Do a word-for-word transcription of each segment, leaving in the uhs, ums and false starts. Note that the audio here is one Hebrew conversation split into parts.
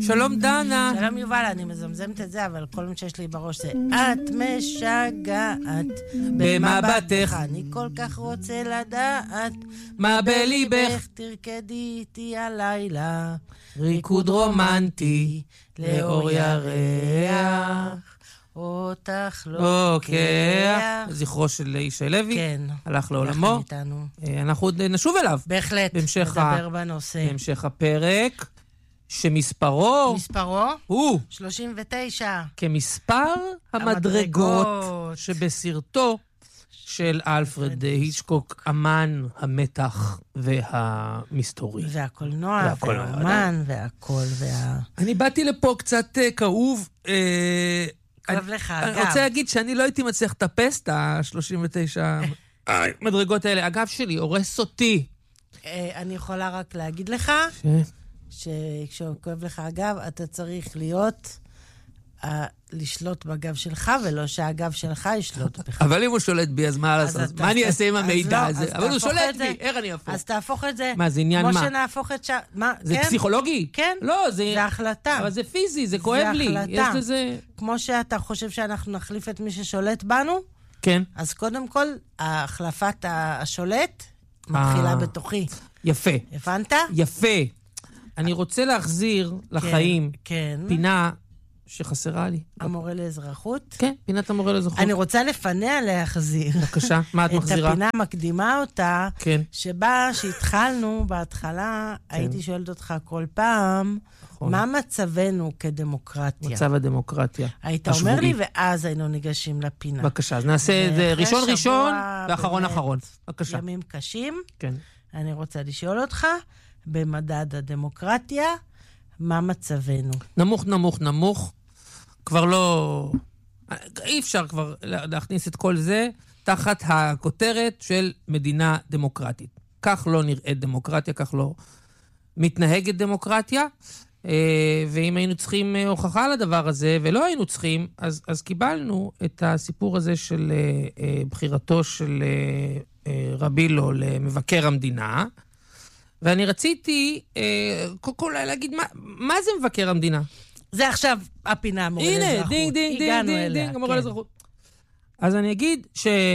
שלום דנה. שלום יובל, אני מזמזמת את זה, אבל כל מה שיש לי בראש זה את משגעת במבטך, אני כל כך רוצה לדעת מה בליבך, תרקדי איתי הלילה ריקוד רומנטי לאור ירח אותך לוקח. זכרו של ישי לוי, כן, הלך לעולמו. אנחנו עוד נשוב אליו. בהחלט, נדבר בנושא. בהמשך הפרק, שמספרו... מספרו? הוא... שלושים ותשע. כמספר המדרגות שבסרטו של אלפרד היצ'קוק, אמן המתח והמסתורי. והקולנוע, והאמן, והכל, וה... אני באתי לפה קצת כאוב. כואב לך, אגב. אני רוצה להגיד שאני לא הייתי מצליח לטפס את ה-שלושים ותשע מדרגות האלה. הגב שלי הורס אותי. אני יכולה רק להגיד לך שכשכואב לך אגב, אתה צריך להיות... לשלוט בגב שלך, ולא שהגב שלך ישלוט בך. אבל אם הוא שולט בי, אז מה לעשות? מה אני אעשה עם המידע הזה? אבל הוא שולט בי, איך אני אהפוך? אז תהפוך את זה. מה, זה עניין מה? כמו שנהפוך את ש... זה פסיכולוגי? כן. לא, זה... זה החלטה. אבל זה פיזי, זה כואב לי. זה החלטה. יש לזה... כמו שאתה חושב שאנחנו נחליף את מי ששולט בנו, כן. אז קודם כל, החלפת השולט מתחילה בתוכי. יפה. הבנת? יפה. אני רוצה להחזיר לחיים פינה שחסרה לי. המורה לאזרחות? כן, פינת המורה לאזרחות. אני רוצה לפניה להחזיר. בבקשה, מה את מחזירה? את הפינה מקדימה אותה, כן. שבה שהתחלנו בהתחלה, הייתי שואלת אותך כל פעם, מה מצבנו כדמוקרטיה? מצב הדמוקרטיה. היית אומר לי, ואז היינו ניגשים לפינה. בבקשה, אז נעשה את זה ראשון ראשון, ואחרון אחרון. בבקשה. ימים קשים. כן. אני רוצה לשאול אותך, במדד הדמוקרטיה, מה מצבנו? נמוך, נמוך, נמוך. כבר לא... אי אפשר כבר להכניס את כל זה תחת הכותרת של מדינה דמוקרטית. כך לא נראית דמוקרטיה, כך לא מתנהגת דמוקרטיה. ואם היינו צריכים הוכחה על הדבר הזה, ולא היינו צריכים, אז, אז קיבלנו את הסיפור הזה של בחירתו של רבילו למבקר המדינה, ואני רציתי קודם כל להגיד, מה, מה זה מבקר המדינה? זה עכשיו הפינה המורה לאזרחות. הנה, דינג, דינג, דינג, דינג, דינג, המורה לאזרחות. אז אני אגיד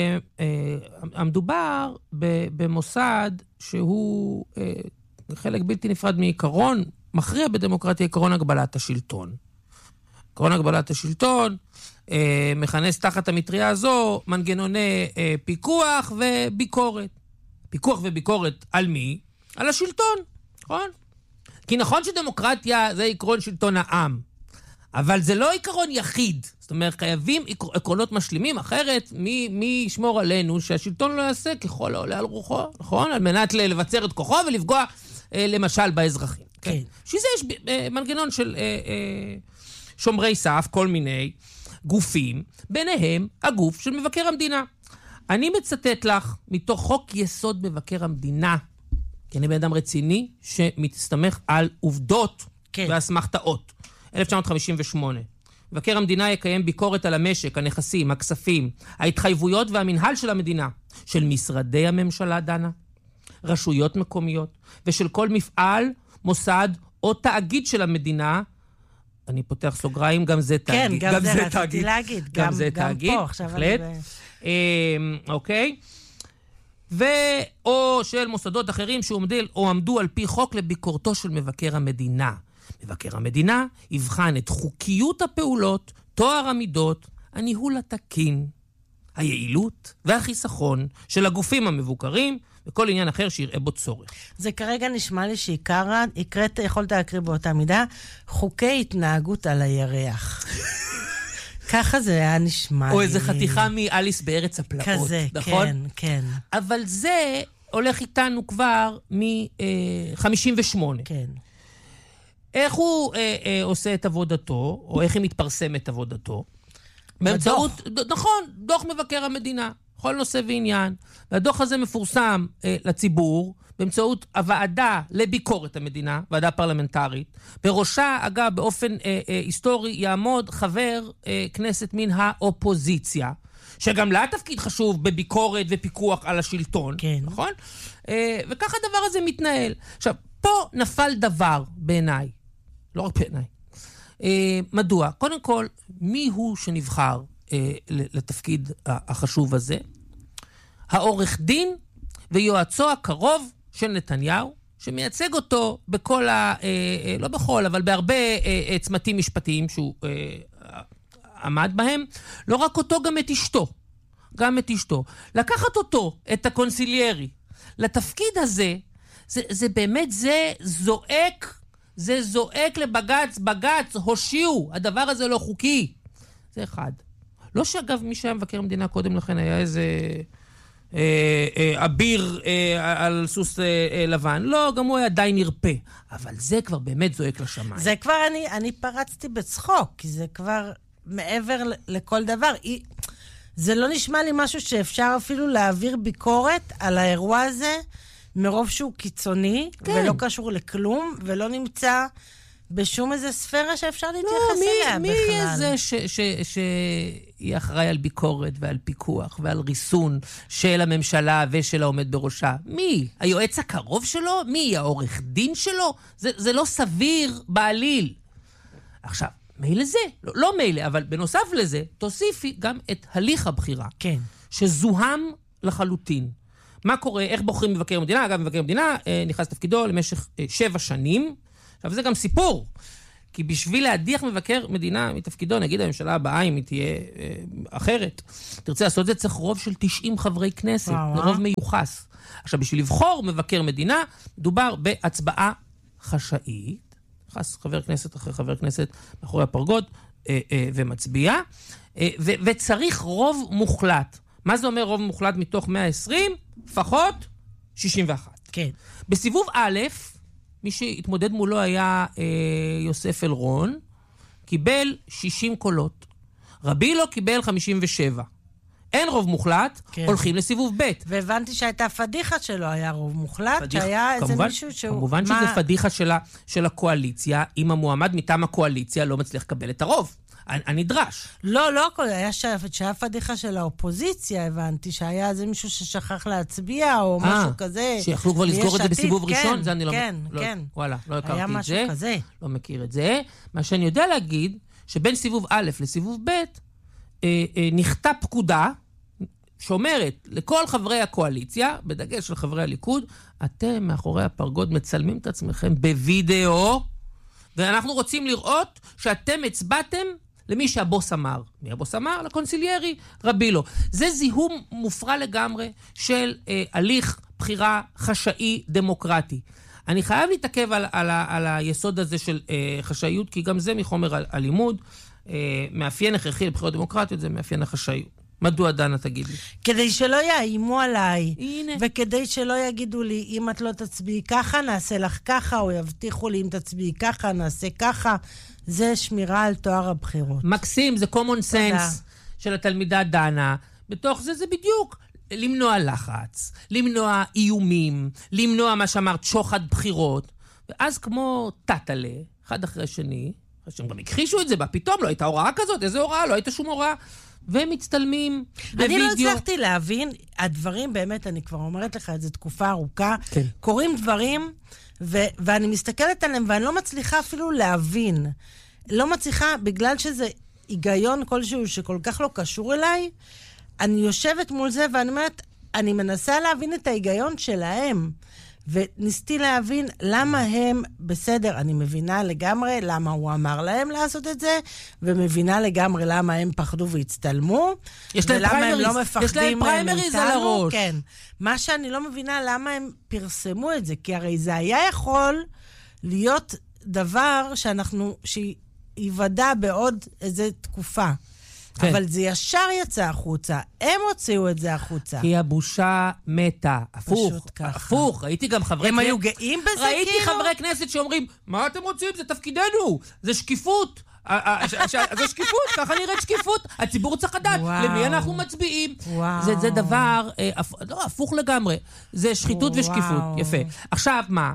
שהמדובר במוסד שהוא חלק בלתי נפרד מעיקרון, מכריע בדמוקרטיה עיקרון הגבלת השלטון. עיקרון הגבלת השלטון מכנס תחת המטריה הזו מנגנוני פיקוח וביקורת. פיקוח וביקורת על מי? על השלטון, נכון? כי נכון שדמוקרטיה זה עקרון שלטון העם, אבל זה לא עיקרון יחיד. זאת אומרת, חייבים עקרונות משלימים, אחרת מי, מי ישמור עלינו שהשלטון לא יעשה ככל העולה על רוחו, נכון? על מנת לבצר את כוחו ולפגוע אה, למשל באזרחים. כן. כן. שזה יש אה, מנגנון של אה, אה, שומרי סף, כל מיני גופים, ביניהם הגוף של מבקר המדינה. אני מצטט לך מתוך חוק יסוד מבקר המדינה, כי אני בן אדם רציני שמסתמך על עובדות כן. והסמכתאות. אלף תשע מאות חמישים ושמונה. מבקר המדינה יקיים ביקורת על המשק, הנכסים, הכספים, ההתחייבויות והמנהל של המדינה, של משרדי הממשלה דנה, רשויות מקומיות, ושל כל מפעל, מוסד או תאגיד של המדינה. אני פותח סוגריים, גם זה תאגיד. כן, גם, גם זה, זה רציתי להגיד. גם, גם זה גם תאגיד, פה, עכשיו אני... ב... אוקיי. ואו של מוסדות אחרים שעומדו או עמדו על פי חוק לביקורתו של מבקר המדינה. מבקר המדינה יבחן את חוקיות הפעולות, תואר המידות, הניהול התקין, היעילות והחיסכון של הגופים המבוקרים, וכל עניין אחר שיראה בו צורך. זה כרגע נשמע לי שעיקרה, הקראת, יכולת להקריא באותה מידה, חוקי התנהגות על הירח. ככה זה היה נשמע לי. או איזו חתיכה מאליס בארץ הפלאות. כזה, נכון? כן, כן. אבל זה הולך איתנו כבר מ-חמישים ושמונה. כן. איך הוא אה, אה, עושה את עבודתו, או איך היא מתפרסמת עבודתו? באמצעות, נכון, דוח מבקר המדינה, כל נושא ועניין. והדוח הזה מפורסם אה, לציבור, באמצעות הוועדה לביקורת המדינה, ועדה פרלמנטרית. בראשה, אגב, באופן אה, אה, היסטורי, יעמוד חבר אה, כנסת מן האופוזיציה, שגם לה תפקיד חשוב בביקורת ופיקוח על השלטון. כן. נכון? אה, וככה הדבר הזה מתנהל. עכשיו, פה נפל דבר בעיניי. לא רק בעיניי, מדוע? קודם כל, מי הוא שנבחר לתפקיד החשוב הזה? העורך דין ויועצו הקרוב של נתניהו, שמייצג אותו בכל ה... לא בכל, אבל בהרבה צמתים משפטיים שהוא עמד בהם. לא רק אותו, גם את אשתו. גם את אשתו. לקחת אותו, את הקונסיליירי, לתפקיד הזה, זה, זה באמת, זה זועק, זה זועק לבגץ, בגץ, הושיעו, הדבר הזה לא חוקי. זה אחד. לא שאגב, מי שהיה מבקר המדינה קודם לכן היה איזה אה, אה, אביר אה, על סוס אה, אה, לבן. לא, גם הוא היה די נרפה. אבל זה כבר באמת זועק לשמיים. זה כבר, אני, אני פרצתי בצחוק, כי זה כבר מעבר לכל דבר. זה לא נשמע לי משהו שאפשר אפילו להעביר ביקורת על האירוע הזה, מרוב שהוא קיצוני, כן. ולא קשור לכלום, ולא נמצא בשום איזה ספירה שאפשר להתייחס לא, אליה מי, בכלל. מי יהיה זה שיהיה אחראי על ביקורת ועל פיקוח ועל ריסון של הממשלה ושל העומד בראשה? מי? היועץ הקרוב שלו? מי? העורך דין שלו? זה, זה לא סביר בעליל. עכשיו, מילא זה, לא, לא מילא, אבל בנוסף לזה, תוסיפי גם את הליך הבחירה. כן. שזוהם לחלוטין. מה קורה, איך בוחרים מבקר המדינה? אגב, מבקר המדינה אה, נכנס תפקידו למשך אה, שבע שנים. עכשיו, זה גם סיפור. כי בשביל להדיח מבקר מדינה מתפקידו, נגיד הממשלה הבאה, אם היא תהיה אה, אחרת, תרצה לעשות זה, צריך רוב של תשעים חברי כנסת, לרוב מיוחס. עכשיו, בשביל לבחור מבקר מדינה, מדובר בהצבעה חשאית, חס חבר כנסת אחרי חבר כנסת מאחורי הפרגוד, אה, אה, ומצביע, אה, ו- וצריך רוב מוחלט. מה זה אומר רוב מוחלט מתוך מאה ועשרים? לפחות שישים ואחת. כן. בסיבוב א', מי שהתמודד מולו היה אה, יוסף אלרון, קיבל שישים קולות. רבילו קיבל חמישים ושבע. אין רוב מוחלט, כן. הולכים לסיבוב ב'. והבנתי שהייתה פדיחה שלו, היה רוב מוחלט, פדיח, שהיה איזה כמובן, מישהו שהוא... כמובן מה... שזה פדיחה שלה, של הקואליציה, אם המועמד מטעם הקואליציה לא מצליח לקבל את הרוב. הנדרש. לא, לא הכל, היה שהיה פדיחה של האופוזיציה, הבנתי, שהיה איזה מישהו ששכח להצביע, או 아, משהו כזה. שיכלו כבר לסגור את זה בסיבוב כן, ראשון? זה אני כן, לא, כן. לא, וואלה, לא הכרתי היה את משהו זה. כזה. לא מכיר את זה. מה שאני יודע להגיד, שבין סיבוב א' לסיבוב ב', אה, אה, נכתב פקודה, שאומרת לכל חברי הקואליציה, בדגש של חברי הליכוד, אתם מאחורי הפרגוד מצלמים את עצמכם בווידאו, ואנחנו רוצים לראות שאתם הצבעתם למי שהבוס אמר. מי הבוס אמר? לקונסיליירי, רבילו. זה זיהום מופרע לגמרי של אה, הליך בחירה חשאי דמוקרטי. אני חייב להתעכב על, על, על היסוד הזה של אה, חשאיות, כי גם זה מחומר הלימוד, אה, מאפיין הכרחי לבחירות דמוקרטיות, זה מאפיין החשאיות. מדוע דנה תגיד לי? כדי שלא יאיימו עליי. הנה. וכדי שלא יגידו לי, אם את לא תצביעי ככה, נעשה לך ככה, או יבטיחו לי, אם תצביעי ככה, נעשה ככה. זה שמירה על תואר הבחירות. מקסים, זה common sense של התלמידה דנה. בתוך זה זה בדיוק. למנוע לחץ, למנוע איומים, למנוע מה שאמרת, שוחד בחירות. ואז כמו טטלה, אחד אחרי שני, שהם גם הכחישו את זה, בה פתאום לא הייתה הוראה כזאת, איזה הוראה? לא הייתה שום הוראה. והם מצטלמים בווידאו. אני לא הצלחתי להבין, הדברים באמת, אני כבר אומרת לך, איזו תקופה ארוכה, כן. קוראים דברים, ו- ואני מסתכלת עליהם, ואני לא מצליחה אפילו להבין. לא מצליחה, בגלל שזה היגיון כלשהו שכל כך לא קשור אליי, אני יושבת מול זה, ואני אומרת, אני מנסה להבין את ההיגיון שלהם, וניסיתי להבין למה הם בסדר, אני מבינה לגמרי למה הוא אמר להם לעשות את זה, ומבינה לגמרי למה הם פחדו והצטלמו, ולמה הם לא מפחדים מאיתנו. כן. מה שאני לא מבינה למה הם פרסמו את זה, כי הרי זה היה יכול להיות דבר שאנחנו, שיוודע בעוד איזו תקופה. כן. אבל זה ישר יצא החוצה. הם הוציאו את זה החוצה. כי הבושה מתה. הפוך. הפוך. ראיתי גם חברי הם כנסת... הם היו גאים בזה ראיתי כאילו? ראיתי חברי כנסת שאומרים, מה אתם רוצים? זה תפקידנו. זה שקיפות. זה שקיפות. ככה נראית שקיפות. הציבור צריך לדעת למי אנחנו מצביעים. זה, זה דבר, לא, הפוך לגמרי. זה שחיתות וואו. ושקיפות. יפה. עכשיו מה?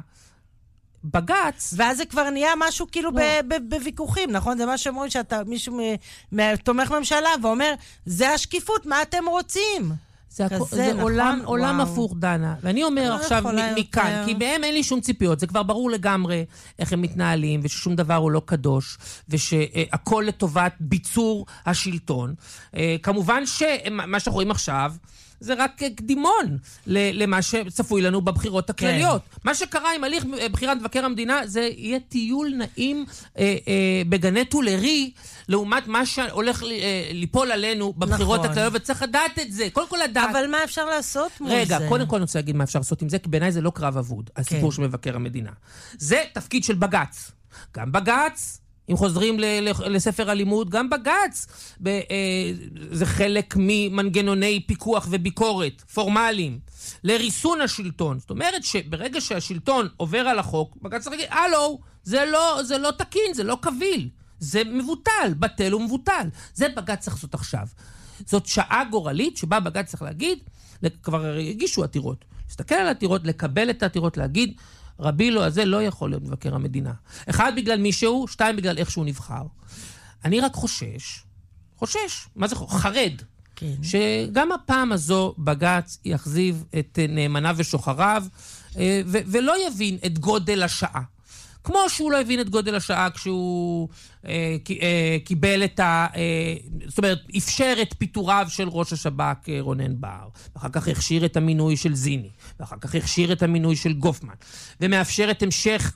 בגץ. ואז זה כבר נהיה משהו כאילו בוויכוחים, נכון? זה מה שאומרים שאתה, מישהו תומך ממשלה ואומר, זה השקיפות, מה אתם רוצים? זה, כזה, זה נכון? עולם, עולם הפוך, דנה. ואני אומר עכשיו מכאן, יותר. כי בהם אין לי שום ציפיות, זה כבר ברור לגמרי איך הם מתנהלים, וששום דבר הוא לא קדוש, ושהכל לטובת ביצור השלטון. כמובן שמה שאנחנו רואים עכשיו, זה רק קדימון למה שצפוי לנו בבחירות הכלליות. כן. מה שקרה עם הליך בחירת מבקר המדינה, זה יהיה טיול נעים אה, אה, בגני טולרי, לעומת מה שהולך אה, ליפול עלינו בבחירות נכון. הכלליות, וצריך לדעת את זה. קודם כל לדעת. אבל מה אפשר לעשות מול רגע, זה? רגע, קודם כל אני רוצה להגיד מה אפשר לעשות עם זה, כי בעיניי זה לא קרב אבוד, הסיפור כן. של מבקר המדינה. זה תפקיד של בגץ. גם בגץ, אם חוזרים לספר הלימוד, גם בגץ, זה חלק ממנגנוני פיקוח וביקורת, פורמליים, לריסון השלטון. זאת אומרת שברגע שהשלטון עובר על החוק, בגץ צריך להגיד, הלו, זה לא, זה לא תקין, זה לא קביל, זה מבוטל, בטל ומבוטל. זה בגץ צריך לעשות עכשיו. זאת שעה גורלית שבה בגץ צריך להגיד, כבר הגישו עתירות, להסתכל על העתירות, לקבל את העתירות, להגיד, רבילו הזה לא יכול להיות מבקר המדינה. אחד, בגלל מישהו, שתיים, בגלל איך שהוא נבחר. אני רק חושש, חושש, מה זה חרד? כן. שגם הפעם הזו בגץ יחזיב את נאמניו ושוחריו, ו- ולא יבין את גודל השעה. כמו שהוא לא הבין את גודל השעה כשהוא אה, אה, קיבל את ה... אה, זאת אומרת, אפשר את פיטוריו של ראש השב"כ אה, רונן בר, ואחר כך הכשיר את המינוי של זיני, ואחר כך הכשיר את המינוי של גופמן, ומאפשר את המשך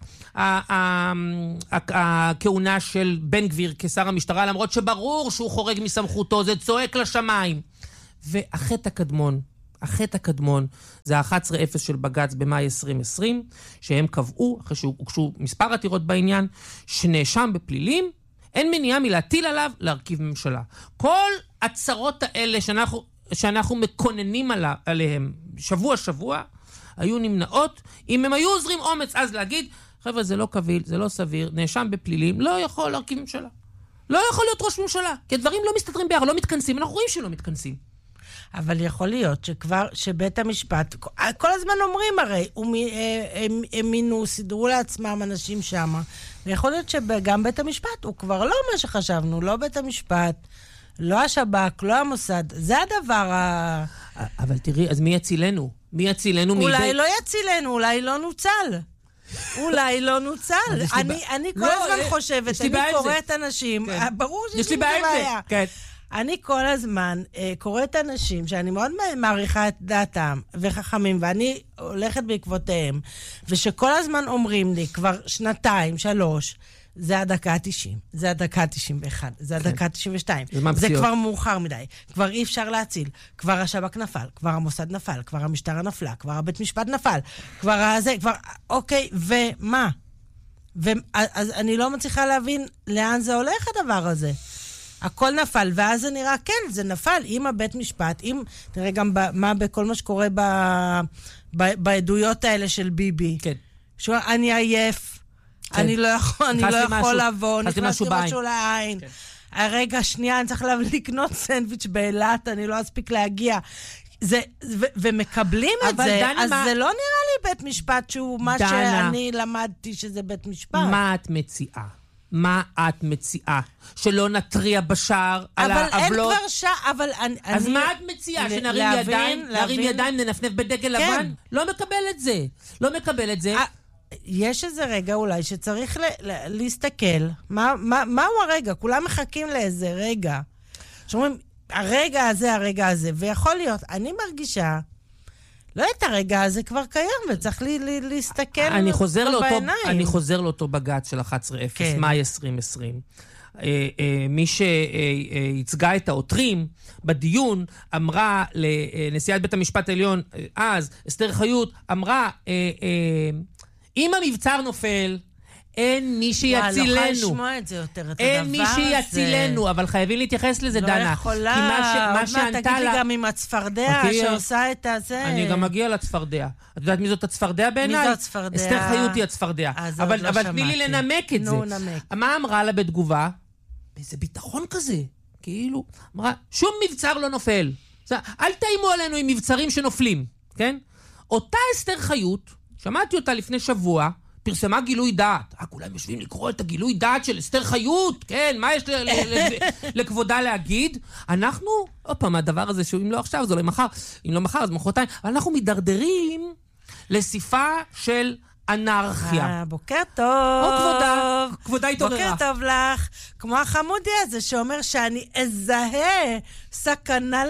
הכהונה של בן גביר כשר המשטרה, למרות שברור שהוא חורג מסמכותו, זה צועק לשמיים. והחטא הקדמון, החטא הקדמון זה ה-אחת עשרה אפס של בגץ במאי עשרים עשרים, שהם קבעו, אחרי שהוגשו מספר עתירות בעניין, שנאשם בפלילים, אין מניעה מלהטיל עליו להרכיב ממשלה. כל הצרות האלה שאנחנו, שאנחנו מקוננים עלה, עליהם שבוע שבוע, היו נמנעות, אם הם היו עוזרים אומץ אז להגיד, חבר'ה זה לא קביל, זה לא סביר, נאשם בפלילים, לא יכול להרכיב ממשלה. לא יכול להיות ראש ממשלה, כי הדברים לא מסתדרים ביחד, לא מתכנסים, אנחנו רואים שלא מתכנסים. אבל יכול להיות שכבר, שבית המשפט, כל הזמן אומרים הרי, הם מינו, סידרו לעצמם אנשים שם, ויכול להיות שגם בית המשפט הוא כבר לא מה שחשבנו, לא בית המשפט, לא השב"כ, לא המוסד, זה הדבר ה... אבל תראי, אז מי יצילנו? מי יצילנו? אולי לא יצילנו, אולי לא נוצל. אולי לא נוצל. אני כל הזמן חושבת, אני קוראת אנשים, ברור שיש לי בעיה. כן. אני כל הזמן אה, קוראת אנשים שאני מאוד מעריכה את דעתם וחכמים, ואני הולכת בעקבותיהם, ושכל הזמן אומרים לי, כבר שנתיים, שלוש, זה הדקה ה-תשעים, זה הדקה ה-תשעים ואחת, זה הדקה ה-תשעים ושתיים. זה, זה כבר מאוחר מדי, כבר אי אפשר להציל, כבר השב"כ נפל, כבר המוסד נפל, כבר המשטרה נפלה, כבר הבית משפט נפל, כבר הזה, כבר, אוקיי, ומה? ואז אני לא מצליחה להבין לאן זה הולך הדבר הזה. הכל נפל, ואז זה נראה, כן, זה נפל, עם הבית משפט, עם, תראה גם ב, מה בכל מה שקורה ב, ב, בעדויות האלה של ביבי. כן. שהוא, אני עייף, כן. אני לא יכול, אני לא יכול לבוא, נכנסתי משהו לעין. כן. הרגע, שנייה, אני צריך לקנות סנדוויץ' באילת, אני לא אספיק להגיע. זה, ו, ומקבלים את זה, אז מה... זה לא נראה לי בית משפט שהוא מה דנה, שאני למדתי שזה בית משפט. מה את מציעה? מה את מציעה? שלא נטריע בשער על העבלות? אבל אין כבר שער, אבל אני... אז אני... מה את מציעה? שנרים ידיים, נרים ידיים, ננפנף בדגל כן. לבן? לא מקבל את זה. לא מקבל את זה. יש איזה רגע אולי שצריך ל- ל- להסתכל. מה, מה, מהו הרגע? כולם מחכים לאיזה רגע. שאומרים, הרגע הזה, הרגע הזה. ויכול להיות, אני מרגישה... לא את הרגע הזה כבר קיים, וצריך לי, לי, להסתכל אני חוזר לאותו, בעיניים. אני חוזר לאותו בג"ץ של אחת עשרה אפס, כן. מאי עשרים עשרים. אה, אה, מי שהצגה את העותרים בדיון, אמרה לנשיאת בית המשפט העליון, אז, אסתר חיות, אמרה, אה, אה, אם המבצר נופל, אין מי שיצילנו. לא יכולה לשמוע את זה יותר, את אין מי שיצילנו, אבל חייבים להתייחס לזה, דנה. לא יכולה, עוד מעט תגיד לי גם עם הצפרדע שעושה את הזה. אני גם מגיע לצפרדע. את יודעת מי זאת הצפרדע בעיניי? מי זאת הצפרדע? אסתר חיות היא הצפרדע. אבל תני לי לנמק את זה. מה אמרה לה בתגובה? באיזה ביטחון כזה. כאילו, אמרה, שום מבצר לא נופל. אל תאימו עלינו עם מבצרים שנופלים, כן? אותה אסתר חיות, שמעתי אותה לפני שבוע, פרסמה גילוי דעת. רק אולי משווים לקרוא את הגילוי דעת של אסתר חיות, כן, מה יש לכבודה להגיד? אנחנו, עוד פעם, הדבר הזה, שאם לא עכשיו, זה לא מחר, אם לא מחר, אז מחרתיים, אנחנו מדרדרים לסיפה של אנרכיה. בוקר טוב. או כבודה, כבודה התעוררה. בוקר טוב לך. כמו החמודי הזה שאומר שאני אזהה סכנה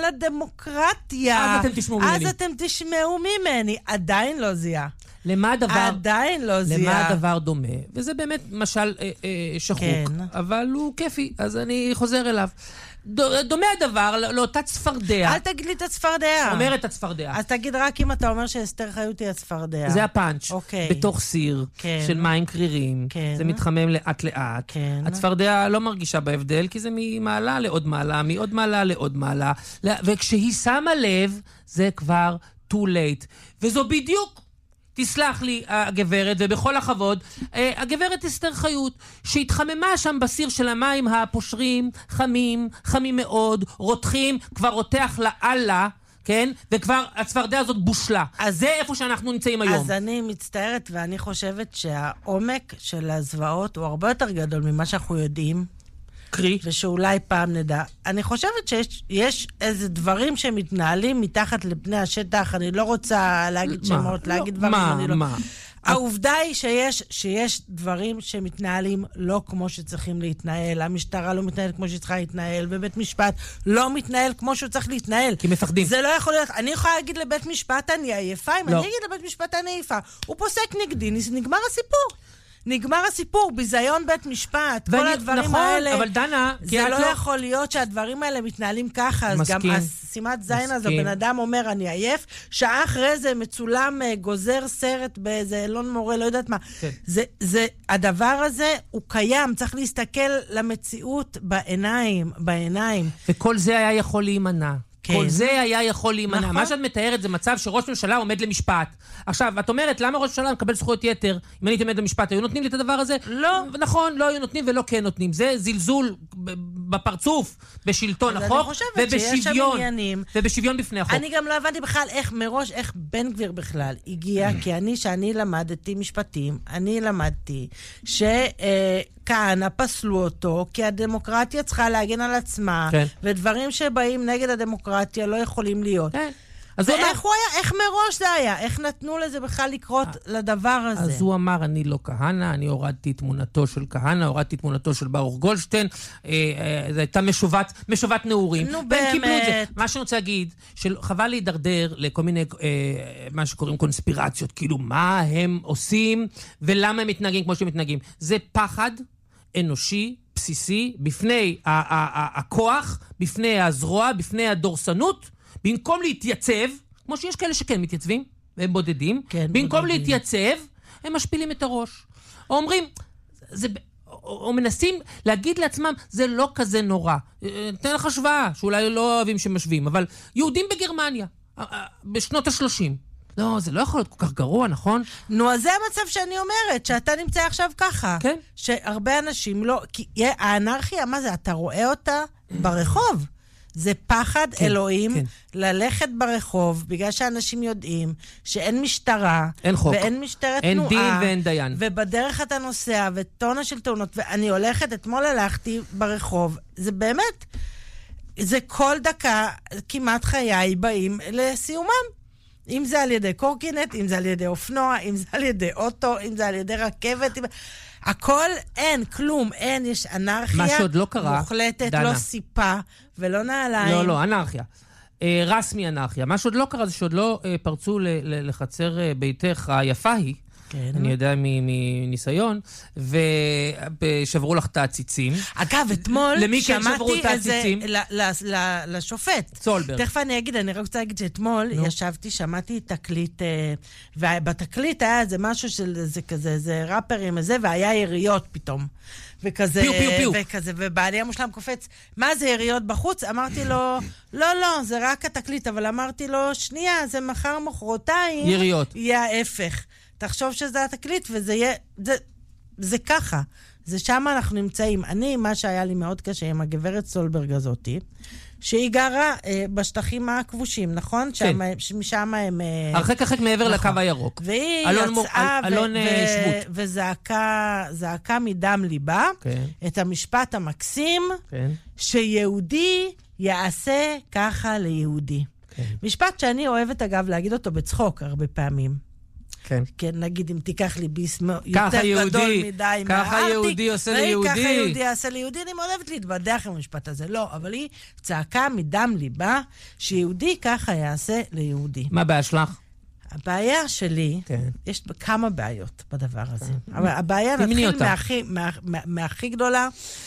לדמוקרטיה. אז אתם תשמעו ממני. אז אתם תשמעו ממני. עדיין לא זיהה. למה הדבר... עדיין לא זיהה. למה הדבר דומה? וזה באמת משל אה, אה, שחוק, כן. אבל הוא כיפי, אז אני חוזר אליו. דומה הדבר לאותה צפרדע. אל תגיד לי את הצפרדע. אומרת הצפרדע. אז תגיד רק אם אתה אומר שאסתר חיות היא הצפרדע. זה הפאנץ'. אוקיי. בתוך סיר כן. של מים קרירים. כן. זה מתחמם לאט לאט. כן. הצפרדע לא מרגישה בהבדל, כי זה ממעלה לעוד מעלה, מעוד מעלה לעוד מעלה. וכשהיא שמה לב, זה כבר too late. וזו בדיוק... תסלח לי, הגברת, ובכל הכבוד, הגברת אסתר חיות, שהתחממה שם בסיר של המים הפושרים, חמים, חמים מאוד, רותחים, כבר רותח לאללה, כן? וכבר הצפרדע הזאת בושלה. אז זה איפה שאנחנו נמצאים היום. אז אני מצטערת, ואני חושבת שהעומק של הזוועות הוא הרבה יותר גדול ממה שאנחנו יודעים. קרי. ושאולי פעם נדע. אני חושבת שיש יש איזה דברים שמתנהלים מתחת לפני השטח, אני לא רוצה להגיד שמות, לא, להגיד דברים, מה, אני לא... מה? העובדה היא שיש, שיש דברים שמתנהלים לא כמו שצריכים להתנהל, המשטרה לא מתנהלת כמו שצריכה להתנהל, ובית משפט לא מתנהל כמו שהוא צריך להתנהל. כי מפחדים. זה לא יכול להיות, אני יכולה להגיד לבית משפט אני עייפה, אם לא. אני אגיד לבית משפט אני עייפה, הוא פוסק נגדי, נגמר הסיפור. נגמר הסיפור, ביזיון בית משפט, כל הדברים נכון, האלה. אבל דנה, זה לא יכול להיות שהדברים האלה מתנהלים ככה, אז גם השימת זין הזה, בן אדם אומר, אני עייף, שעה אחרי זה מצולם גוזר סרט באיזה אלון מורה, לא יודעת מה. זה, הדבר הזה הוא קיים, צריך להסתכל למציאות בעיניים, בעיניים. וכל זה היה יכול להימנע. כן. כל זה היה יכול להימנע. נכון. מה שאת מתארת זה מצב שראש ממשלה עומד למשפט. עכשיו, את אומרת, למה ראש ממשלה מקבל זכויות יתר? אם אני עומד למשפט, היו נותנים לי את הדבר הזה? לא. נכון, לא היו נותנים ולא כן נותנים. זה זלזול בפרצוף, בשלטון החוק, ובשוויון. ובשוויון בפני החוק. אני גם לא הבנתי בכלל איך מראש, איך בן גביר בכלל הגיע, כי אני, שאני למדתי משפטים, אני למדתי ש... כהנא פסלו אותו, כי הדמוקרטיה צריכה להגן על עצמה, כן. ודברים שבאים נגד הדמוקרטיה לא יכולים להיות. כן. אז ואיך הוא היה, איך מראש זה היה? איך נתנו לזה בכלל לקרות לדבר הזה? אז הוא אמר, אני לא כהנא, אני הורדתי תמונתו של כהנא, הורדתי תמונתו של ברוך גולדשטיין, אה, אה, זו הייתה משובת, משובת נעורים. נו באמת. מה שאני רוצה להגיד, שחבל להידרדר לכל מיני, אה, מה שקוראים קונספירציות, כאילו מה הם עושים ולמה הם מתנהגים כמו שהם מתנהגים. זה פחד אנושי, בסיסי, בפני הכוח, בפני הזרוע, בפני הדורסנות, במקום להתייצב, כמו שיש כאלה שכן מתייצבים, והם בודדים, כן, במקום בודדים. להתייצב, הם משפילים את הראש. או אומרים, זה, או, או מנסים להגיד לעצמם, זה לא כזה נורא. תן לך השוואה, שאולי לא אוהבים שמשווים, אבל יהודים בגרמניה, בשנות ה-שלושים, לא, זה לא יכול להיות כל כך גרוע, נכון? נו, אז זה המצב שאני אומרת, שאתה נמצא עכשיו ככה. כן. שהרבה אנשים לא... כי האנרכיה, מה זה? אתה רואה אותה ברחוב. זה פחד כן, אלוהים כן. ללכת ברחוב, בגלל שאנשים יודעים שאין משטרה, אין חוק, ואין משטרת אין תנועה, דין ואין דיין. ובדרך אתה נוסע, וטונה של תאונות, ואני הולכת, אתמול הלכתי ברחוב, זה באמת, זה כל דקה, כמעט חיי באים לסיומם. אם זה על ידי קורקינט, אם זה על ידי אופנוע, אם זה על ידי אוטו, אם זה על ידי רכבת, אם... הכל אין, כלום, אין, יש אנרכיה. מה שעוד לא קרה, מוחלטת, דנה. לא סיפה ולא נעליים. לא, לא, אנרכיה. אה, רסמי אנרכיה. מה שעוד לא קרה זה שעוד לא אה, פרצו ל- ל- לחצר אה, ביתך היפה היא, כן. אני יודע מניסיון, ושברו לך את העציצים. אגב, אתמול שמעתי איזה, לשופט. סולברג. תכף אני אגיד, אני רק רוצה להגיד שאתמול ישבתי, שמעתי תקליט, ובתקליט היה איזה משהו של זה כזה, איזה ראפרים איזה, והיה יריות פתאום. וכזה, פיו, פיו, פיו. וכזה, ובעלי המושלם קופץ, מה זה יריות בחוץ? אמרתי לו, לא, לא, זה רק התקליט, אבל אמרתי לו, שנייה, זה מחר מחרתיים. יריות. יהיה ההפך. תחשוב שזה התקליט, וזה יהיה, זה, זה ככה. זה שם אנחנו נמצאים. אני, מה שהיה לי מאוד קשה עם הגברת סולברג הזאתי, שהיא גרה אה, בשטחים הכבושים, נכון? כן. משם הם... אה, הרחק הרחק מעבר נכון. לקו הירוק. והיא אלון יצאה מור, אלון ו- שבות. ו- וזעקה זעקה מדם ליבה כן. את המשפט המקסים, כן. שיהודי יעשה ככה ליהודי. כן. משפט שאני אוהבת, אגב, להגיד אותו בצחוק הרבה פעמים. כן. כן, נגיד, אם תיקח לי ביס יותר יהודי, גדול מדי ככה מהארטיק, יהודי עושה ליהודי. ככה יהודי יעשה ליהודי, אני מאוד אוהבת להתבדח עם המשפט הזה. לא, אבל היא צעקה מדם ליבה, שיהודי ככה יעשה ליהודי. מה הבעיה שלך? הבעיה שלי, כן. יש כמה בעיות בדבר הזה. אבל הבעיה נתחיל מהכי, מה, מה, מהכי גדולה,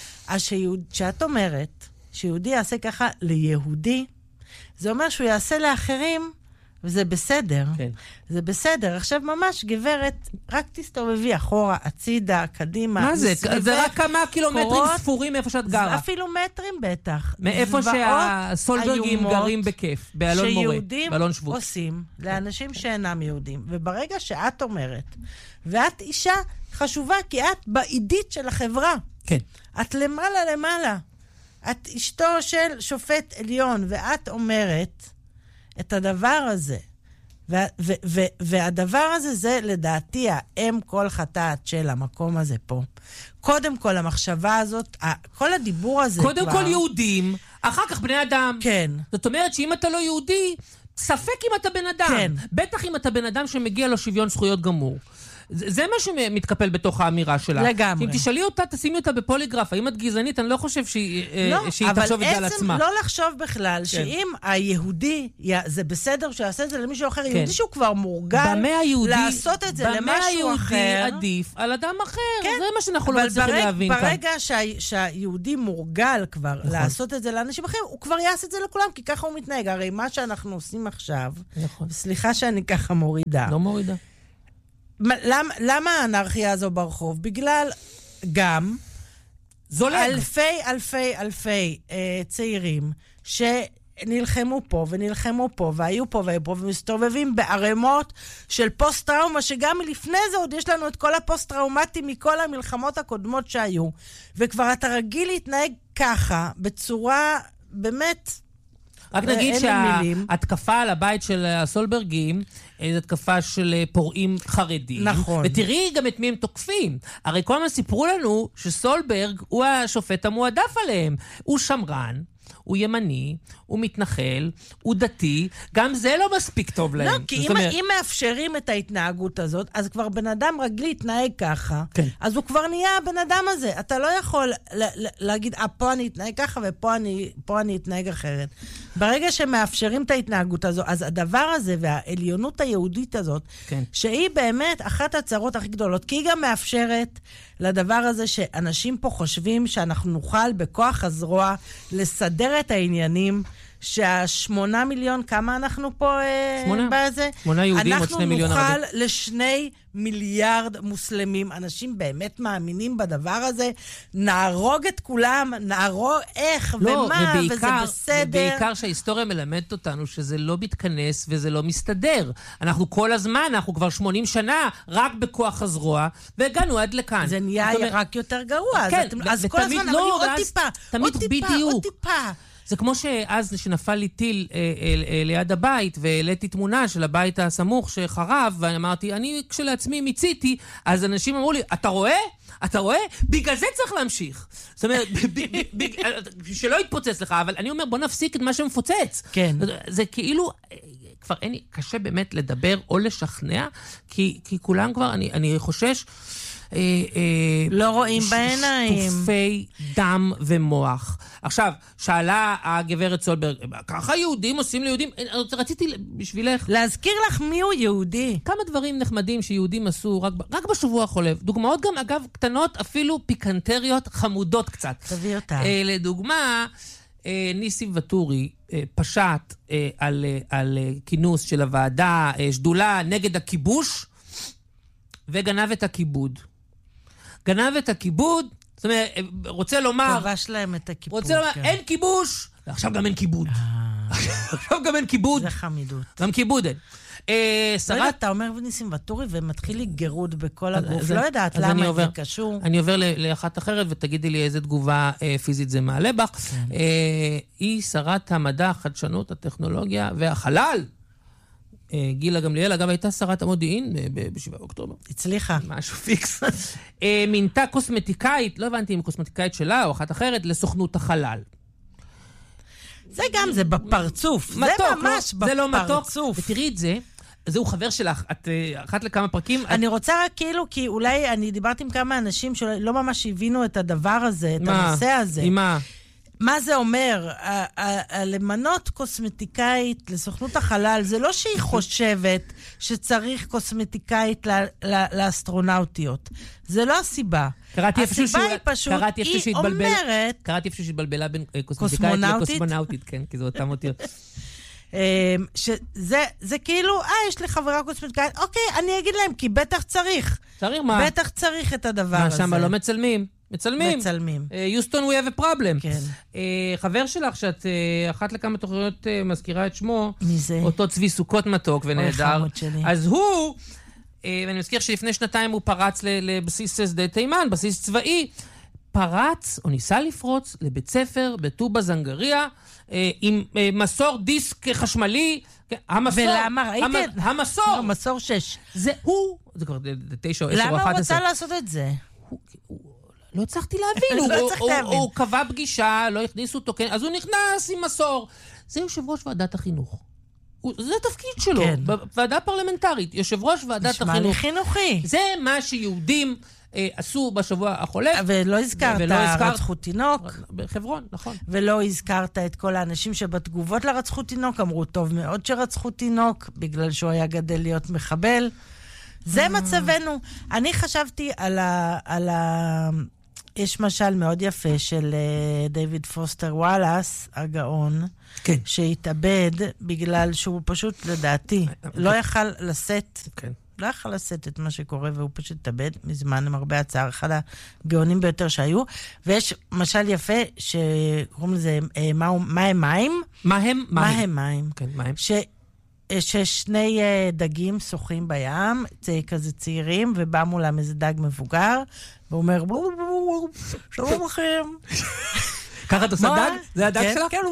שיהוד, שאת אומרת שיהודי יעשה ככה ליהודי, זה אומר שהוא יעשה לאחרים, וזה בסדר. כן. זה בסדר. עכשיו ממש, גברת, רק תסתובבי אחורה, הצידה, קדימה. מה זה? זה רק כמה קילומטרים קורות, ספורים מאיפה שאת גרה. אפילו מטרים בטח. מאיפה שהסולברגים גרים בכיף, באלון מורה, באלון שבות. שיהודים עושים לאנשים שאינם יהודים. וברגע שאת אומרת, ואת אישה חשובה, כי את בעידית של החברה. כן. את למעלה למעלה. את אשתו של שופט עליון, ואת אומרת את הדבר הזה. ו- ו- ו- והדבר הזה זה לדעתי האם כל חטאת של המקום הזה פה. קודם כל המחשבה הזאת, כל הדיבור הזה קודם כבר... כל יהודים, אחר כך בני אדם. כן. זאת אומרת שאם אתה לא יהודי, ספק אם אתה בן אדם. כן. בטח אם אתה בן אדם שמגיע לו שוויון זכויות גמור. זה, זה מה שמתקפל בתוך האמירה שלה. לגמרי. אם תשאלי אותה, תשימי אותה בפוליגרף. האם את גזענית? אני לא חושב שהיא, לא, שהיא תחשוב את זה על עצמה. אבל עצם לא לחשוב בכלל כן. שאם היהודי, זה בסדר שיעשה את זה למישהו אחר, כן. יהודי שהוא כבר מורגל היהודי, לעשות את זה למשהו אחר. במה היהודי עדיף על אדם אחר. כן. זה מה שאנחנו לא צריכים ברג, להבין ברגע כאן. ברגע שה, שהיהודי מורגל כבר נכון. לעשות את זה לאנשים אחרים, הוא כבר יעשה את זה לכולם, כי ככה הוא מתנהג. הרי מה שאנחנו עושים עכשיו, נכון. סליחה שאני ככה מורידה. לא מורידה. למה, למה האנרכיה הזו ברחוב? בגלל גם זולג. אלפי אלפי אלפי אה, צעירים שנלחמו פה ונלחמו פה והיו פה והיו פה ומסתובבים בערימות של פוסט-טראומה, שגם מלפני זה עוד יש לנו את כל הפוסט-טראומטים מכל המלחמות הקודמות שהיו, וכבר אתה רגיל להתנהג ככה בצורה באמת... רק נגיד שההתקפה על הבית של הסולברגים, זו התקפה של פורעים חרדים. נכון. ותראי גם את מי הם תוקפים. הרי כל מה סיפרו לנו שסולברג הוא השופט המועדף עליהם. הוא שמרן, הוא ימני, הוא מתנחל, הוא דתי, גם זה לא מספיק טוב להם. לא, כי אם, אומר... אם מאפשרים את ההתנהגות הזאת, אז כבר בן אדם רגלי יתנהג ככה, כן. אז הוא כבר נהיה הבן אדם הזה. אתה לא יכול ל- ל- להגיד, אה, פה אני אתנהג ככה ופה אני, פה אני אתנהג אחרת. ברגע שמאפשרים את ההתנהגות הזו, אז הדבר הזה והעליונות היהודית הזאת, כן. שהיא באמת אחת הצרות הכי גדולות, כי היא גם מאפשרת לדבר הזה שאנשים פה חושבים שאנחנו נוכל בכוח הזרוע לסדר את העניינים, שהשמונה מיליון, כמה אנחנו פה שמונה, בזה? שמונה יהודים עוד שני מיליון ערבים. אנחנו נוכל לשני מיליארד מוסלמים. אנשים באמת מאמינים בדבר הזה. נהרוג את כולם, נהרוג איך לא, ומה, ובעיקר, וזה בסדר. ובעיקר שההיסטוריה מלמדת אותנו שזה לא מתכנס וזה לא מסתדר. אנחנו כל הזמן, אנחנו כבר שמונים שנה, רק בכוח הזרוע, והגענו עד לכאן. זה נהיה אומרת, רק יותר גרוע. כן, אז, אז כל הזמן, לא, אבל עוד טיפה, תמיד עוד טיפה, בדיוק. עוד טיפה. זה כמו שאז שנפל לי טיל אה, אה, אה, ליד הבית, והעליתי תמונה של הבית הסמוך שחרב, ואמרתי, אני כשלעצמי מיציתי, אז אנשים אמרו לי, אתה רואה? אתה רואה? בגלל זה צריך להמשיך. זאת אומרת, ב- ב- ב- ב- שלא יתפוצץ לך, אבל אני אומר, בוא נפסיק את מה שמפוצץ. כן. זה כאילו... כבר אין, קשה באמת לדבר או לשכנע, כי, כי כולם כבר, אני, אני חושש, אה, אה, לא רואים בעיניים. שטופי דם ומוח. עכשיו, שאלה הגברת סולברג, ככה יהודים עושים ליהודים? רציתי בשבילך... להזכיר לך מי הוא יהודי. כמה דברים נחמדים שיהודים עשו רק, רק בשבוע החולף. דוגמאות גם, אגב, קטנות, אפילו פיקנטריות חמודות קצת. תביא אותה. אה, לדוגמה... ניסים וטורי פשט על, על כינוס של הוועדה, שדולה נגד הכיבוש, וגנב את הכיבוד. גנב את הכיבוד, זאת אומרת, רוצה לומר... כבש להם את הכיבוד. רוצה לומר, אין כיבוש, ועכשיו גם אין כיבוד. עכשיו גם אין כיבוד. זה חמידות. גם כיבוד אין. שרת... לא יודעת, אתה אומר ניסים ואטורי ומתחיל לי גירוד בכל הגוף. לא יודעת למה זה קשור. אני עובר לאחת אחרת ותגידי לי איזה תגובה פיזית זה מעלה בך. היא שרת המדע, החדשנות, הטכנולוגיה והחלל. גילה גמליאל, אגב, הייתה שרת המודיעין ב-שבעה באוקטובר. הצליחה. משהו פיקס. מינתה קוסמטיקאית, לא הבנתי אם קוסמטיקאית שלה או אחת אחרת, לסוכנות החלל. זה גם, זה בפרצוף. מתוק, זה ממש בפרצוף. זה לא מתוק. ותראי את זה, זהו חבר שלך, את אחת לכמה פרקים. אני רוצה רק כאילו, כי אולי אני דיברתי עם כמה אנשים שלא ממש הבינו את הדבר הזה, את הנושא הזה. עם מה? מה זה אומר? למנות קוסמטיקאית לסוכנות החלל, זה לא שהיא חושבת שצריך קוסמטיקאית לאסטרונאוטיות. זה לא הסיבה. הסיבה היא פשוט, היא אומרת... קראתי איפה שהתבלבלה בין קוסמטיקאית לקוסמונאוטית, כן, כי זה אותם אותיות. שזה כאילו, אה, יש לי חברה קוסמטיקאית, אוקיי, אני אגיד להם, כי בטח צריך. צריך מה? בטח צריך את הדבר הזה. מה, שמה לא מצלמים? מצלמים. מצלמים. יוסטון, we have a problem. כן. חבר שלך, שאת אחת לכמה תוכניות מזכירה את שמו, מי זה? אותו צבי סוכות מתוק ונהדר. אז הוא, ואני מזכיר שלפני שנתיים הוא פרץ לבסיס שדה תימן, בסיס צבאי, פרץ, או ניסה לפרוץ, לבית ספר בטובה זנגריה, עם מסור דיסק חשמלי, המסור. ולמה? ראיתי? המסור. המסור שש. זה הוא, זה כבר תשע או עשר או אחת עשרה. למה הוא רוצה לעשות את זה? לא הצלחתי להבין, לא צריך להבין. הוא קבע פגישה, לא הכניסו אותו, אז הוא נכנס עם מסור. זה יושב ראש ועדת החינוך. זה התפקיד שלו, בוועדה פרלמנטרית, יושב ראש ועדת החינוך. נשמע לי חינוכי. זה מה שיהודים עשו בשבוע החולף. ולא הזכרת רצחו תינוק. בחברון, נכון. ולא הזכרת את כל האנשים שבתגובות לרצחו תינוק, אמרו טוב מאוד שרצחו תינוק, בגלל שהוא היה גדל להיות מחבל. זה מצבנו. אני חשבתי על ה... על ה... יש משל מאוד יפה של דיוויד פוסטר וואלאס, הגאון, כן. שהתאבד בגלל שהוא פשוט, לדעתי, לא יכל לשאת, כן. לא יכל לשאת את מה שקורה, והוא פשוט התאבד מזמן, עם הרבה הצער, אחד הגאונים ביותר שהיו. ויש משל יפה, שקוראים לזה, מה הם מים? מה הם? מה הם מים? כן, מה הם? ש... ששני דגים שוחים בים, כזה צעירים, ובא מולם איזה דג מבוגר, והוא אומר, שלום לכם. ככה את עושה דג? זה הדג שלך? כן,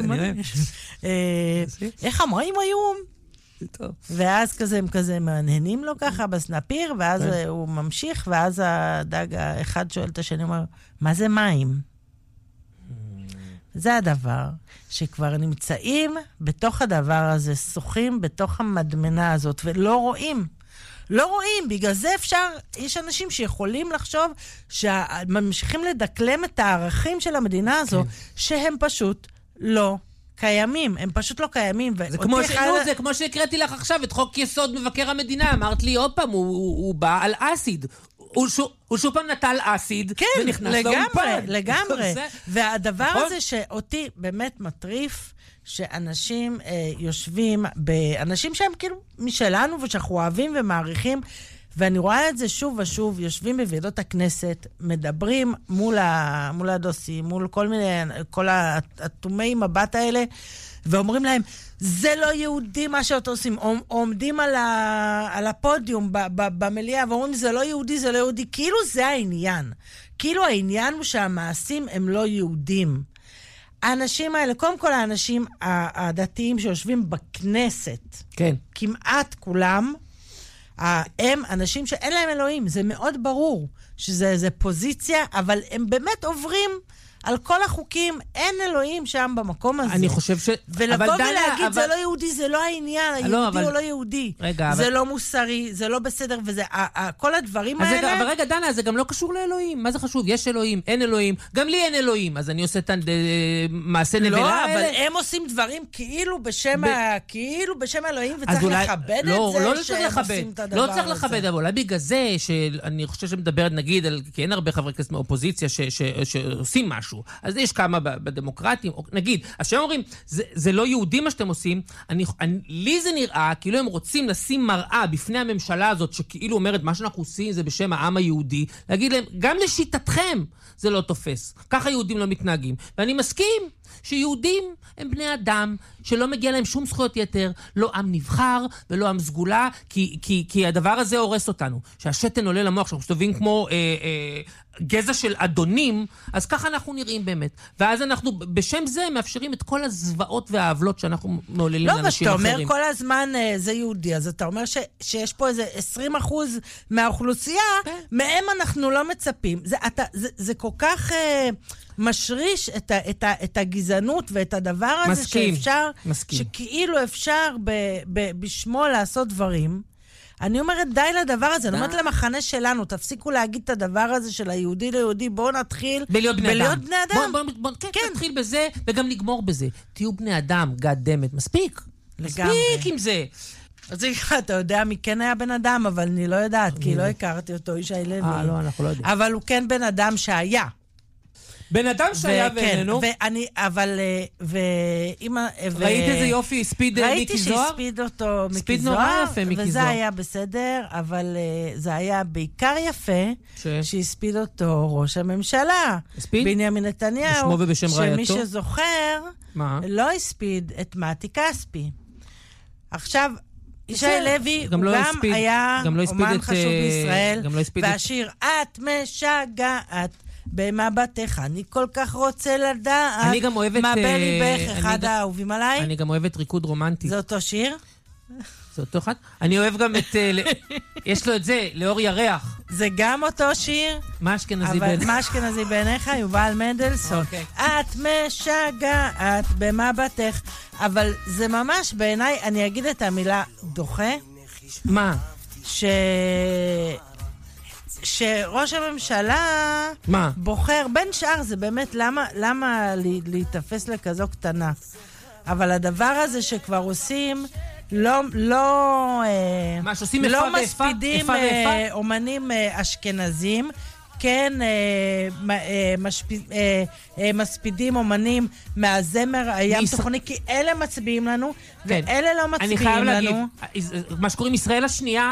איך המים היום? ואז כזה הם כזה מעניינים לו ככה בסנפיר, ואז הוא ממשיך, ואז הדג האחד שואל את השני, אומר, מה זה מים? זה הדבר שכבר נמצאים בתוך הדבר הזה, שוחים בתוך המדמנה הזאת, ולא רואים. לא רואים, בגלל זה אפשר, יש אנשים שיכולים לחשוב שממשיכים לדקלם את הערכים של המדינה הזו, כן. שהם פשוט לא קיימים, הם פשוט לא קיימים. זה כמו, ש... אחד... זה כמו שהקראתי לך עכשיו את חוק יסוד מבקר המדינה, אמרת לי עוד פעם, הוא, הוא, הוא בא על אסיד. הוא, ש... הוא שוב פעם נטל אסיד, כן, ונכנס לגמרי, לאולפן. לגמרי. והדבר נכון? הזה שאותי באמת מטריף, שאנשים אה, יושבים, באנשים שהם כאילו משלנו, ושאנחנו אוהבים ומעריכים, ואני רואה את זה שוב ושוב, יושבים בוועדות הכנסת, מדברים מול, ה, מול הדוסים, מול כל מיני, כל התומי מבט האלה, ואומרים להם, זה לא יהודי מה שאתם עושים, עומדים על, ה, על הפודיום ב, ב, במליאה, ואומרים, זה לא יהודי, זה לא יהודי, כאילו זה העניין. כאילו העניין הוא שהמעשים הם לא יהודים. האנשים האלה, קודם כל האנשים הדתיים שיושבים בכנסת, כן. כמעט כולם, הם אנשים שאין להם אלוהים, זה מאוד ברור שזה זה פוזיציה, אבל הם באמת עוברים על כל החוקים, אין אלוהים שם במקום הזה. אני חושב ש... ולבוא ולהגיד, אבל... זה לא יהודי, זה לא העניין, היהודי לא, אבל... או לא יהודי. רגע, זה אבל... לא מוסרי, זה לא בסדר, וזה... כל הדברים האלה... זה, אבל רגע, דנה, זה גם לא קשור לאלוהים. מה זה חשוב? יש אלוהים, אין אלוהים. גם לי אין אלוהים, אז אני עושה את מעשה נבלה לא, האלה. אבל הם עושים דברים כאילו בשם, ב... ה... כאילו בשם אלוהים, וצריך אולי... לכבד לא, את זה לא שהם לכבד. עושים את הדבר הזה. לא צריך לכבד, אבל אולי בגלל זה, שאני חושב שמדברת, נגיד, על... כי אין הרבה חברי כנסת מהאופוזיציה ש... ש... שעושים משהו. משהו. אז יש כמה בדמוקרטים, נגיד, אז שהם אומרים, זה, זה לא יהודי מה שאתם עושים, אני, אני, לי זה נראה כאילו הם רוצים לשים מראה בפני הממשלה הזאת, שכאילו אומרת, מה שאנחנו עושים זה בשם העם היהודי, להגיד להם, גם לשיטתכם זה לא תופס. ככה יהודים לא מתנהגים. ואני מסכים שיהודים הם בני אדם, שלא מגיע להם שום זכויות יתר, לא עם נבחר ולא עם סגולה, כי, כי, כי הדבר הזה הורס אותנו. שהשתן עולה למוח, שאנחנו שטובים כמו אה, אה, גזע של אדונים, אז ככה אנחנו נראים באמת. ואז אנחנו בשם זה מאפשרים את כל הזוועות והעוולות שאנחנו מעוללים לא, לאנשים אחרים. לא, ואתה אומר כל הזמן אה, זה יהודי, אז אתה אומר ש, שיש פה איזה עשרים אחוז מהאוכלוסייה, מהם אנחנו לא מצפים. זה, אתה, זה, זה כל כך... אה, משריש את, ה, את, ה, את הגזענות ואת הדבר הזה מסכים, שאפשר, מסכים. שכאילו אפשר ב, ב, בשמו לעשות דברים. אני אומרת, די לדבר הזה. אני אומרת למחנה שלנו, תפסיקו להגיד את הדבר הזה של היהודי ליהודי, בואו נתחיל בלהיות בני בלהיות אדם. בני אדם. בוא, בוא, בוא, כן, כן. נתחיל בזה וגם נגמור בזה. תהיו בני אדם, גדמת. מספיק. לגמרי. מספיק עם זה. אז אתה יודע מי כן היה בן אדם, אבל אני לא יודעת, כי לא הכרתי אותו, ישי לוי. אה, לא, אנחנו לא יודעים. אבל הוא כן בן אדם שהיה. בן אדם שהיה ואיננו. ואני, אבל, ואמא... ראית איזה יופי, הספיד מיקי זוהר? ראיתי שהספיד אותו מיקי זוהר. נורא יפה, מיקי זוהר. וזה היה בסדר, אבל זה היה בעיקר יפה, שהספיד אותו ראש הממשלה. הספיד? בנימין נתניהו. בשמו ובשם רעייתו. שמי שזוכר, לא הספיד את מתי כספי. עכשיו... ישי לוי הוא גם היה אומן חשוב בישראל, והשיר, את משגעת במבטך, אני כל כך רוצה לדעת מה בליבך, אחד האהובים עליי. אני גם אוהבת ריקוד רומנטי. זה אותו שיר? זה אותו אחד? אני אוהב גם את... יש לו את זה, לאור ירח. זה גם אותו שיר? מה אשכנזי בעיניך? מה אשכנזי בעיניך? יובל מנדלסון. את משגעת במבטך. אבל זה ממש בעיניי, אני אגיד את המילה דוחה. מה? ש... שראש הממשלה מה? בוחר, בין שאר זה באמת, למה, למה להתאפס לכזו קטנה? אבל הדבר הזה שכבר עושים, לא, לא, מה, שעושים לא איפה מספידים ואיפה? איפה ואיפה? אומנים אשכנזים, כן משפיד, מספידים אומנים מהזמר הים תיכוני, כי אלה מצביעים לנו, ואלה לא מצביעים לנו. אני חייב להגיד, מה שקוראים ישראל השנייה,